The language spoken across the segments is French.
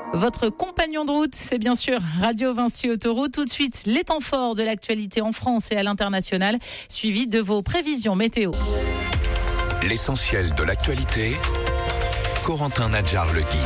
Votre compagnon de route, c'est bien sûr Radio Vinci Autoroute. Tout de suite, les temps forts de l'actualité en France et à l'international, suivi de vos prévisions météo. L'essentiel de l'actualité, Corentin Nadjar-Le Guy.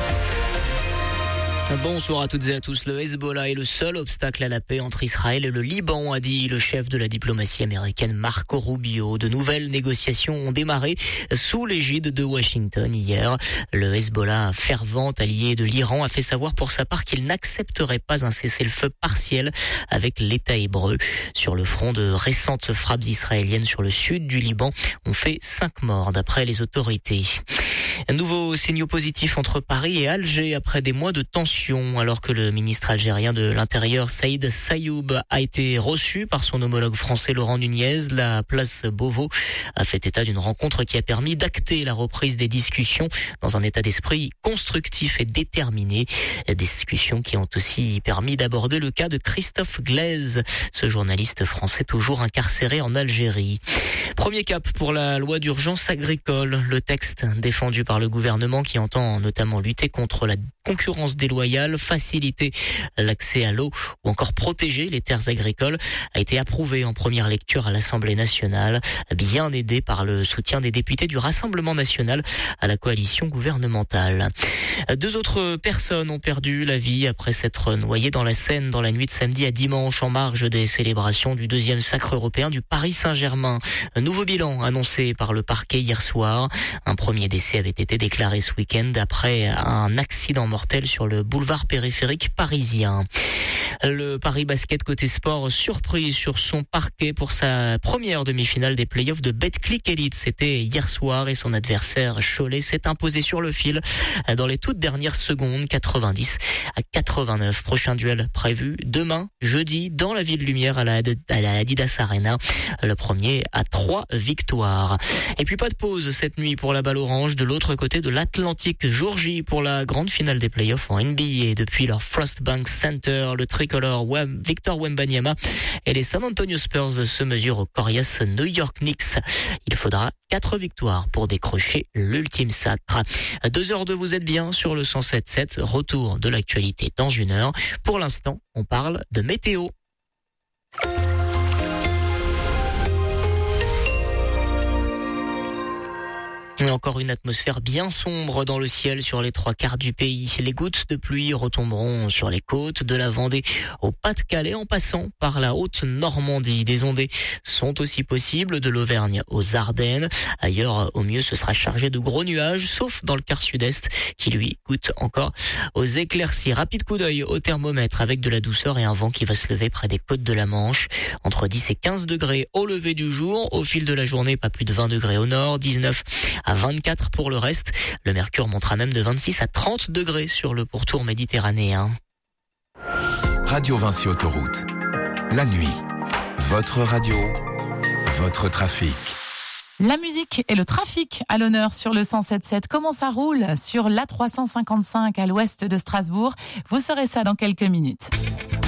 Bonsoir à toutes et à tous. Le Hezbollah est le seul obstacle à la paix entre Israël et le Liban, a dit le chef de la diplomatie américaine Marco Rubio. De nouvelles négociations ont démarré sous l'égide de Washington hier. Le Hezbollah, fervent allié de l'Iran, a fait savoir pour sa part qu'il n'accepterait pas un cessez-le-feu partiel avec l'État hébreu. Sur le front, de récentes frappes israéliennes sur le sud du Liban ont fait 5 morts d'après les autorités. Un nouveau signaux positifs entre Paris et Alger après des mois de tension, alors que le ministre algérien de l'Intérieur Saïd Sayoub a été reçu par son homologue français Laurent Nunez. La place Beauvau a fait état d'une rencontre qui a permis d'acter la reprise des discussions dans un état d'esprit constructif et déterminé. Des discussions qui ont aussi permis d'aborder le cas de Christophe Glaise, ce journaliste français toujours incarcéré en Algérie. Premier cap pour la loi d'urgence agricole, le texte défendu par le gouvernement qui entend notamment lutter contre la concurrence déloyale, faciliter l'accès à l'eau ou encore protéger les terres agricoles a été approuvé en première lecture à l'Assemblée nationale, bien aidé par le soutien des députés du Rassemblement national à la coalition gouvernementale. 2 autres personnes ont perdu la vie après s'être noyées dans la Seine dans la nuit de samedi à dimanche en marge des célébrations du 2e sacre européen du Paris Saint-Germain. Un nouveau bilan annoncé par le parquet hier soir. Un premier décès avait été déclaré ce week-end après un accident mortel sur le boulevard périphérique parisien. Le Paris Basket côté sport surpris sur son parquet pour sa première demi-finale des playoffs de Betclic Elite. C'était hier soir et son adversaire Cholet s'est imposé sur le fil dans les toutes dernières secondes, 90-89. Prochain duel prévu demain, jeudi, dans la Ville Lumière à la Adidas Arena. Le premier à 3 victoires. Et puis pas de pause cette nuit pour la balle orange de l'autre côté de l'Atlantique. Jour J pour la grande finale des playoffs en NBA. Depuis leur Frostbank Center, le tricolore Victor Wembanyama et les San Antonio Spurs se mesurent au coriace New York Knicks. Il faudra 4 victoires pour décrocher l'ultime sacre. 2h02, vous êtes bien sur le 107.7. Retour de l'actualité dans 1 heure. Pour l'instant, on parle de météo. Et encore une atmosphère bien sombre dans le ciel sur les 3/4 du pays. Les gouttes de pluie retomberont sur les côtes de la Vendée au Pas-de-Calais en passant par la Haute-Normandie. Des ondées sont aussi possibles de l'Auvergne aux Ardennes. Ailleurs, au mieux, ce sera chargé de gros nuages, sauf dans le quart sud-est qui, lui, goûte encore aux éclaircies. Rapide coup d'œil au thermomètre avec de la douceur et un vent qui va se lever près des côtes de la Manche. Entre 10 et 15 degrés au lever du jour. Au fil de la journée, pas plus de 20 degrés au nord, 19 à 24 pour le reste. Le mercure montera même de 26 à 30 degrés sur le pourtour méditerranéen. Radio Vinci Autoroute. La nuit. Votre radio. Votre trafic. La musique et le trafic à l'honneur sur le 107.7. Comment ça roule sur l'A355 à l'ouest de Strasbourg? Vous saurez ça dans quelques minutes.